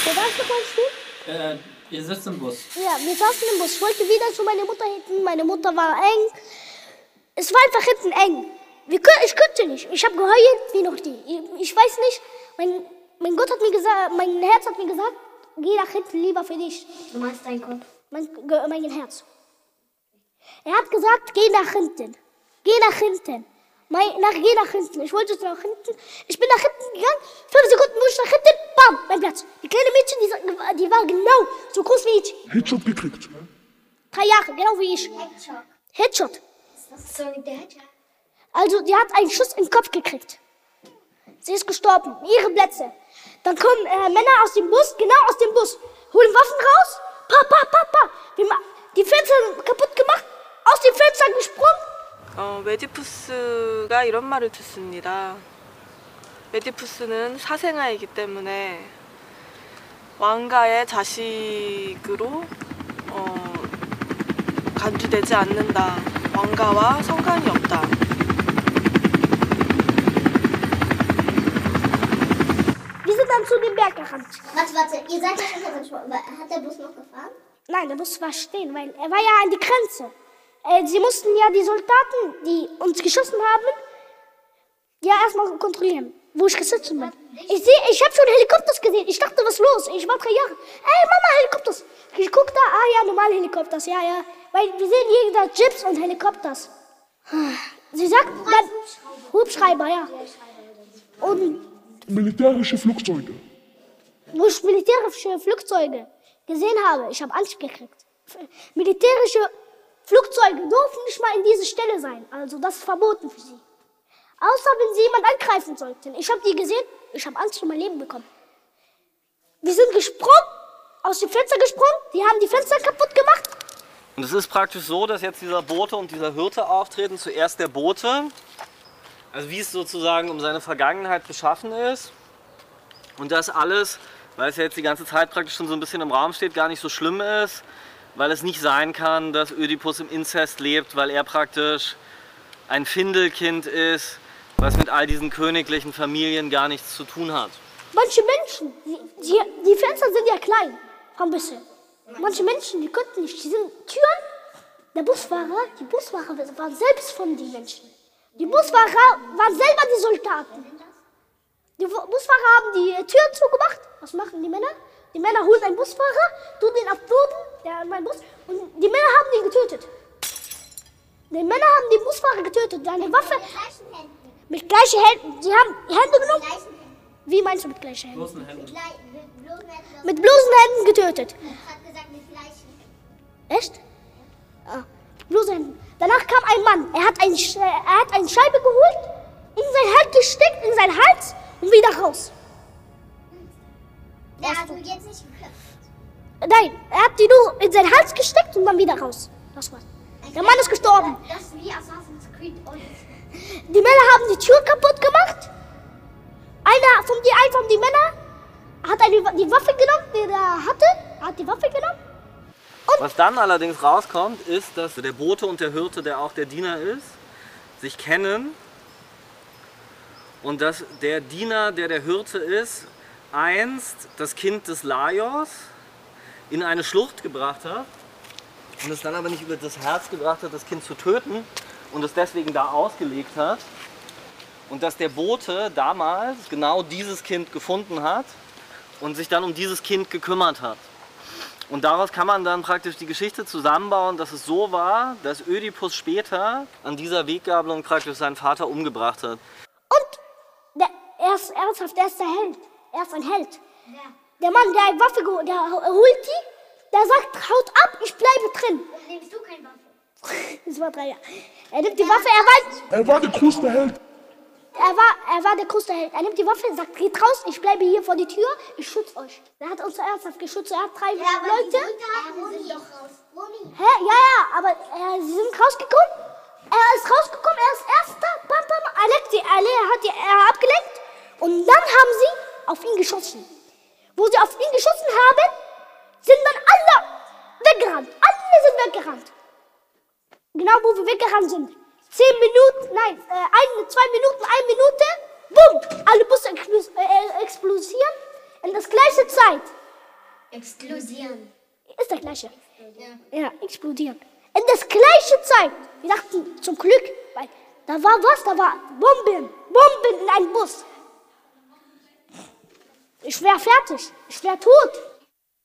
Wo warst du vorhin stehen? Ihr sitzt im Bus. Ja, wir saßen im Bus. Ich wollte wieder zu meiner Mutter hinten. Meine Mutter war eng. Es war einfach hinten eng. Ich konnte nicht. Ich habe geheult wie noch die. Ich weiß nicht. Mein Gott hat mir gesagt, mein Herz hat mir gesagt, geh nach hinten, lieber für dich. Du meinst dein Kopf? Mein Herz. Er hat gesagt, geh nach hinten. Geh nach hinten. Geh nach hinten. Ich wollte nach hinten. Ich bin nach hinten gegangen. 5 Sekunden muss ich nach hinten. Bam, mein Platz. Die kleine Mädchen, die war genau so groß wie ich. Headshot gekriegt. 3 Jahre, genau wie ich. Headshot. Was ist so mit der Headshot? Also, die hat einen Schuss in den Kopf gekriegt. Sie ist gestorben. Ihre Plätze. Dann kommen Männer aus dem Bus, genau aus dem Bus, holen Waffen raus. Die Fenster kaputt gemacht, aus dem Fenster gesprungen. 메디푸스가 이런 말을 듣습니다. 메디푸스는 사생아이기 때문에 왕가의 자식으로 간주되지 않는다. 왕가와 상관이 없다. Wir sind dann zu dem Berg gerannt. Warte, ihr seid ja schon gesprungen. Hat der Bus noch gefahren? Nein, der Bus war stehen, weil er war ja an die Grenze. Sie mussten ja die Soldaten, die uns geschossen haben, ja erstmal kontrollieren, wo ich gesessen bin. Ich habe schon Helikopters gesehen. Ich dachte, was ist los? Ich war 3 Jahre. Ey, Mama, Helikopters. Ich guck da, ja, normale Helikopters, ja. Weil wir sehen hier da Jeeps und Helikopters. Sie sagt, dann Hubschrauber, ja. Und Militärische Flugzeuge. wo ich militärische Flugzeuge gesehen habe, ich habe Angst gekriegt. Militärische Flugzeuge dürfen nicht mal in diese Stelle sein. Also das ist verboten für sie. Außer wenn sie jemand angreifen sollten. Ich habe die gesehen, ich habe Angst um mein Leben bekommen. Wir sind gesprungen, aus dem Fenster gesprungen, die haben die Fenster kaputt gemacht. Und es ist praktisch so, dass jetzt dieser Bote und dieser Hirte auftreten. Zuerst der Bote, also wie es sozusagen um seine Vergangenheit beschaffen ist. Und das alles, weil es ja jetzt die ganze Zeit praktisch schon so ein bisschen im Raum steht, gar nicht so schlimm ist. Weil es nicht sein kann, dass Ödipus im Inzest lebt, weil er praktisch ein Findelkind ist, was mit all diesen königlichen Familien gar nichts zu tun hat. Manche Menschen, die Fenster sind ja klein, ein bisschen. Manche Menschen, die konnten nicht, die sind Türen. Die Busfahrer waren selbst von den Menschen. Die Busfahrer waren selber die Soldaten. Die Busfahrer haben die Tür zugemacht. Was machen die Männer? Die Männer holen einen Busfahrer, tun ihn auf den Boden, der in meinem Bus, und die Männer haben ihn getötet. Die Männer haben den Busfahrer getötet, seine Waffe. Mit gleichen Händen. Sie haben Hände genommen. Wie meinst du mit gleichen Händen? Bloßen Händen. Mit bloßen Händen getötet. Hat gesagt, mit gleichen Händen. Echt? Ah, bloße Händen. Danach kam ein Mann. Er hat eine Scheibe geholt, in sein Hals gesteckt, in seinen Hals und wieder raus. Der hat ihn jetzt nicht geköpft. Nein, er hat die nur in seinen Hals gesteckt und dann wieder raus. Das war's. Der Mann ist gestorben. Das ist wie Assassin's Creed. Die Männer haben die Tür kaputt gemacht. Einer von den Männern hat die Waffe genommen, die er hatte. Hat die Waffe genommen. Was dann allerdings rauskommt, ist, dass der Bote und der Hirte, der auch der Diener ist, sich kennen. Und dass der Diener, der Hirte ist, einst das Kind des Laios in eine Schlucht gebracht hat und es dann aber nicht über das Herz gebracht hat, das Kind zu töten und es deswegen da ausgelegt hat. Und dass der Bote damals genau dieses Kind gefunden hat und sich dann um dieses Kind gekümmert hat. Und daraus kann man dann praktisch die Geschichte zusammenbauen, dass es so war, dass Ödipus später an dieser Weggabelung praktisch seinen Vater umgebracht hat. Und er ist der Held. Er ist ein Held. Ja. Der Mann, der eine Waffe geholt, der holt die, der sagt, haut ab, ich bleibe drin. Warum nimmst du keine Waffe? Das war 3 Jahre. Er nimmt die Waffe, Er war der größte Held. Er war der größte Held. Er nimmt die Waffe, sagt, geht raus, ich bleibe hier vor die Tür, ich schütze euch. Er hat uns ernsthaft geschützt, er hat 3 Leute. Sind doch raus. Hä? Ja, aber sie sind rausgekommen. Er ist rausgekommen, er ist Erster. Bam, bam, er hat die abgelenkt. Und dann haben sie auf ihn geschossen. Wo sie auf ihn geschossen haben, sind dann alle weggerannt. Alle sind weggerannt. Genau, wo wir weggerannt sind. 10 Minuten, nein, 2 Minuten, 1 Minute, bumm, alle Busse explodieren in das gleiche Zeit. Explodieren. Ist der gleiche. Ja. Ja, explodieren. In das gleiche Zeit. Wir dachten zum Glück, weil da war was? Da war Bomben. Bomben in einem Bus. Ich wäre fertig. Ich wäre tot.